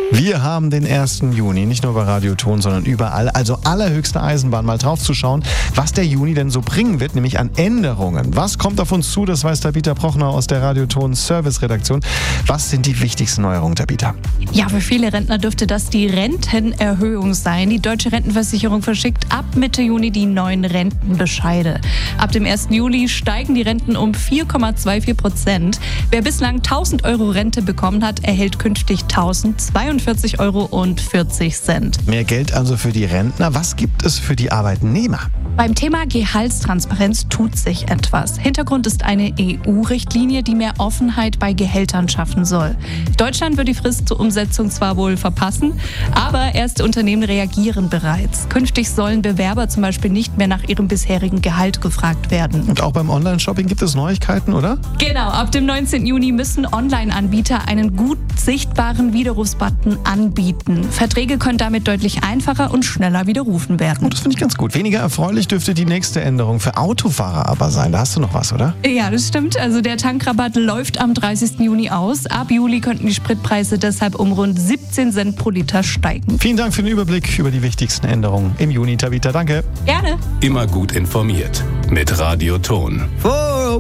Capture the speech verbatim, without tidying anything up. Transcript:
Wir haben den ersten Juni, nicht nur bei Radio Ton, sondern überall, also allerhöchste Eisenbahn, mal drauf zu schauen, was der Juni denn so bringen wird, nämlich an Änderungen. Was kommt auf uns zu, das weiß Tabita Prochnow aus der Radio Ton Service-Redaktion. Was sind die wichtigsten Neuerungen, Tabita? Ja, für viele Rentner dürfte das die Rentenerhöhung sein. Die Deutsche Rentenversicherung verschickt ab Mitte Juni die neuen Rentenbescheide. Ab dem ersten Juli steigen die Renten um vier Komma vierundzwanzig Prozent. Wer bislang tausend Euro Rente bekommen hat, erhält künftig tausendzweiundvierzig Euro und vierzig Cent. Mehr Geld also für die Rentner. Was gibt es für die Arbeitnehmer? Beim Thema Gehaltstransparenz tut sich etwas. Hintergrund ist eine E U-Richtlinie, die mehr Offenheit bei Gehältern schaffen soll. Deutschland wird die Frist zur Umsetzung zwar wohl verpassen, aber erste Unternehmen reagieren bereits. Künftig sollen Bewerber zum Beispiel nicht mehr nach ihrem bisherigen Gehalt gefragt werden. Und auch beim Online-Shopping gibt es Neuigkeiten, oder? Genau, ab dem neunzehnten Juni müssen Online-Anbieter einen gut sichtbaren Widerrufsbutton anbieten. Verträge können damit deutlich einfacher und schneller widerrufen werden. Und das finde ich ganz gut. Weniger erfreulich dürfte die nächste Änderung für Autofahrer aber sein. Da hast du noch was, oder? Ja, das stimmt. Also der Tankrabatt läuft am dreißigsten Juni aus. Ab Juli könnten die Spritpreise deshalb um rund siebzehn Cent pro Liter steigen. Vielen Dank für den Überblick über die wichtigsten Änderungen im Juni, Tabita. Danke. Gerne. Immer gut informiert mit Radio Ton.